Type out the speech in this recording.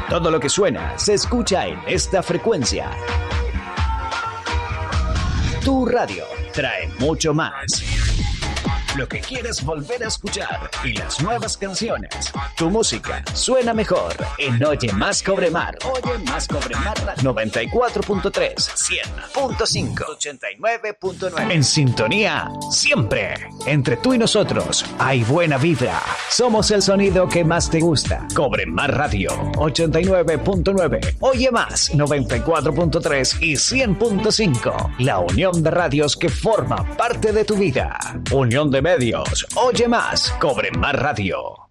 Todo lo que suena se escucha en esta frecuencia. Tu radio trae mucho más. Lo que quieres volver a escuchar y las nuevas canciones. Tu música suena mejor en Oye Más Cobremar. Oye Más Cobremar 94.3, 100.5, 89.9. En sintonía siempre. Entre tú y nosotros hay buena vibra. Somos el sonido que más te gusta. Cobremar Radio 89.9. Oye Más 94.3 y 100.5. La unión de radios que forma parte de tu vida. Unión de medios. Oye Más, Cobremar Radio.